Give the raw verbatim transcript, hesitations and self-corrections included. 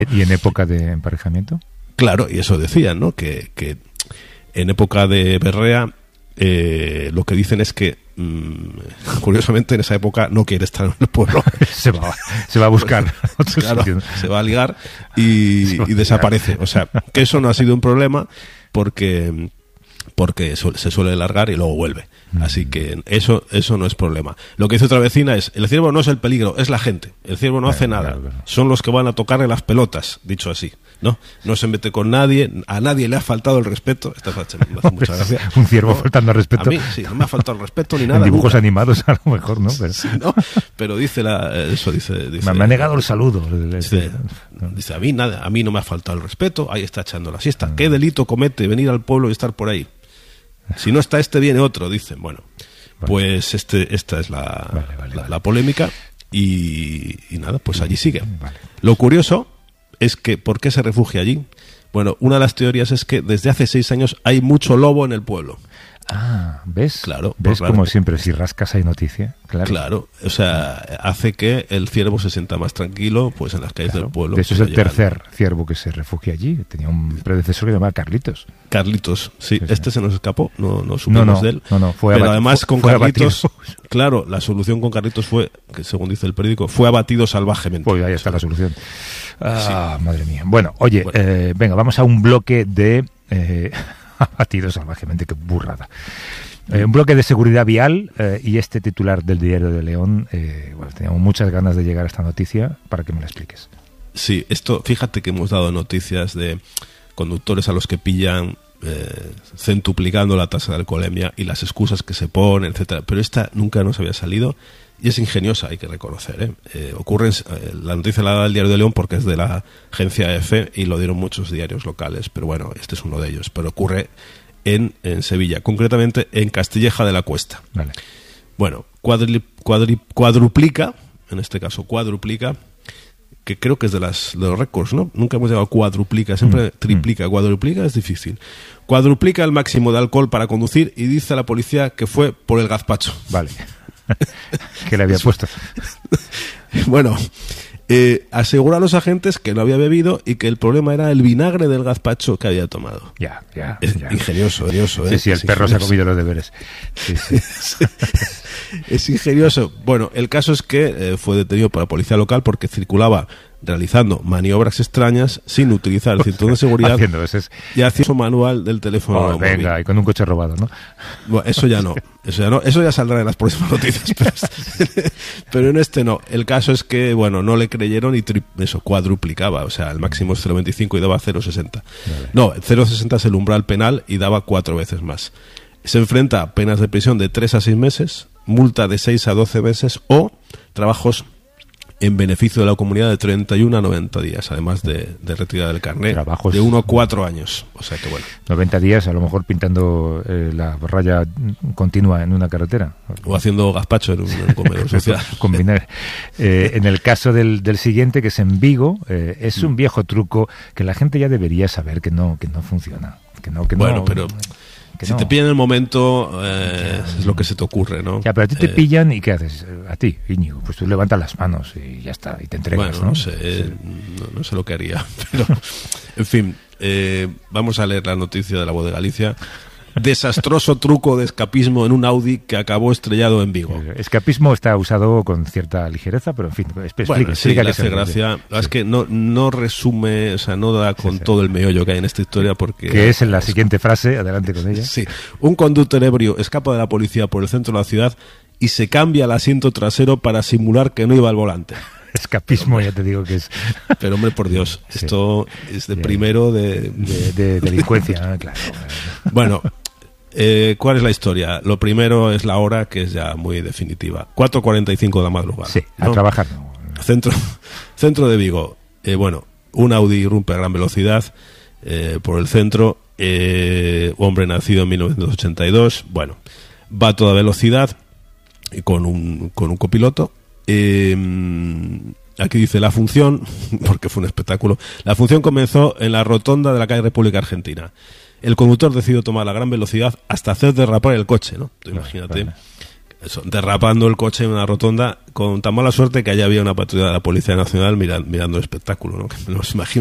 ¿Y en época de emparejamiento? Claro, y eso decían, ¿no? Que, que en época de berrea eh, lo que dicen es que mmm, curiosamente en esa época no quiere estar en el pueblo. se, va, se va a buscar. Claro, se va a ligar y, y desaparece. O sea, que eso no ha sido un problema porque... porque se suele largar y luego vuelve. Así que eso eso no es problema. Lo que dice otra vecina es, el ciervo no es el peligro, es la gente. El ciervo no hace nada. Son los que van a tocarle las pelotas, dicho así. No no se mete con nadie, a nadie le ha faltado el respeto. Esta facha me hace mucha gracia. Un ciervo no, faltando al respeto. A mí sí, no me ha faltado el respeto ni nada. En dibujos nunca. animados a lo mejor, ¿no? Pero, sí, ¿no? Pero dice la, eso dice, dice me ha negado el saludo. Dice, dice a mí nada, a mí no me ha faltado el respeto. Ahí está echando la siesta. ¿Qué delito comete venir al pueblo y estar por ahí? Si no está este, viene otro, dicen. Bueno, pues este esta es la, vale, vale, la, vale. la polémica y, y nada, pues allí sigue. Vale. Lo curioso es que, ¿por qué se refugia allí? Bueno, una de las teorías es que desde hace seis años hay mucho lobo en el pueblo. Ah, ¿ves? Claro. ¿Ves claro, como siempre, si rascas hay noticia? Claro. Claro, o sea, hace que el ciervo se sienta más tranquilo pues en las calles claro. del pueblo. De hecho es el tercer ciervo que se refugia allí. Tenía un predecesor que se llamaba Carlitos. Carlitos, sí. sí este sí. se nos escapó, no, no supimos no, no, de él. No, no, fue Pero abatido, además con fue Carlitos, abatido. Claro, la solución con Carlitos fue, que según dice el periódico, fue abatido salvajemente. Pues ahí está la solución. Ah, sí. Madre mía. Bueno, oye, bueno. Eh, venga, vamos a un bloque de... Eh, abatido salvajemente, qué burrada. Eh, un bloque de seguridad vial eh, y este titular del Diario de León, eh, bueno, teníamos muchas ganas de llegar a esta noticia para que me la expliques. Sí, esto, fíjate que hemos dado noticias de conductores a los que pillan eh, centuplicando la tasa de alcoholemia y las excusas que se ponen, etcétera. Pero esta nunca nos había salido y es ingeniosa, hay que reconocer. ¿eh? Eh, ocurre, eh, la noticia la da el Diario de León porque es de la agencia E F y lo dieron muchos diarios locales, pero bueno, este es uno de ellos. Pero ocurre en, en Sevilla, concretamente en Castilleja de la Cuesta. Vale. Bueno, cuadri, cuadri, cuadruplica, en este caso cuadruplica, que creo que es de, las, de los récords, ¿no? Nunca hemos llegado a cuadruplica, siempre mm, triplica, mm. cuadruplica es difícil. Cuadruplica el máximo de alcohol para conducir y dice a la policía que fue por el gazpacho. Vale. ¿Qué le había puesto? Bueno, eh, asegura a los agentes que no había bebido y que el problema era el vinagre del gazpacho que había tomado. Ya, ya. Es ya. ingenioso, ingenioso. Sí, ¿eh? sí, el es perro ingenioso. se ha comido los deberes. Sí, sí. Sí. Es ingenioso. Bueno, el caso es que eh, fue detenido por la policía local porque circulaba realizando maniobras extrañas sin utilizar el cinturón de seguridad haciendo ese es... y haciendo uso manual del teléfono oh, móvil. Venga, y con un coche robado, ¿no? Bueno, eso ya no, eso ya no, eso ya saldrá en las próximas noticias, pero, este, pero en este no. El caso es que, bueno, no le creyeron y tri, eso, cuadruplicaba, o sea, el máximo es cero coma veinticinco y daba cero coma sesenta. Vale. No, cero coma sesenta es el umbral penal y daba cuatro veces más. Se enfrenta a penas de prisión de tres a seis meses, multa de seis a doce meses o trabajos en beneficio de la comunidad de treinta y uno a noventa días, además de, de retirada del carnet, trabajos de uno a cuatro años. O sea que bueno. noventa días, a lo mejor pintando eh, la raya continua en una carretera. O haciendo gazpacho en un, en un comedor social. Combinar. Eh, en el caso del, del siguiente, que es en Vigo, eh, es un viejo truco que la gente ya debería saber que no, que no funciona. Que no, que bueno, no, pero... Que si no. te pillan en el momento, eh, es lo que se te ocurre, ¿no? Ya, pero a ti te eh, pillan y ¿qué haces? A ti, Íñigo, pues tú levantas las manos y ya está, y te entregas, bueno, ¿no? no sé, sí. no, no sé lo que haría, pero, en fin, eh, vamos a leer la noticia de La Voz de Galicia. Desastroso truco de escapismo en un Audi que acabó estrellado en Vigo. Escapismo está usado con cierta ligereza, pero en fin, explica, bueno, sí, explica le hace gracia. Sí. Es que no, no resume, o sea, no da con sí, sí. todo el meollo que hay en esta historia porque... Que es en la siguiente frase, adelante con ella. Sí, un conductor ebrio escapa de la policía por el centro de la ciudad y se cambia el asiento trasero para simular que no iba al volante. Escapismo, ya te digo que es. Pero hombre, por Dios, sí. esto es de primero de... De, de delincuencia, claro. Bueno, eh, ¿cuál es la historia? Lo primero es la hora, que es ya muy definitiva. cuatro cuarenta y cinco de la madrugada. Sí, a ¿no? trabajar. No. Centro, centro de Vigo. Eh, bueno, un Audi irrumpe a gran velocidad eh, por el centro. Eh, hombre nacido en mil novecientos ochenta y dos. Bueno, va a toda velocidad y con un, con un copiloto. Eh, aquí dice la función, porque fue un espectáculo, la función comenzó en la rotonda de la calle República Argentina. El conductor decidió tomar la gran velocidad hasta hacer derrapar el coche, ¿no? Tú imagínate. Vale. eso, derrapando el coche en una rotonda con tan mala suerte que allá había una patrulla de la Policía Nacional mirando, mirando el espectáculo, ¿no? Que me los imagino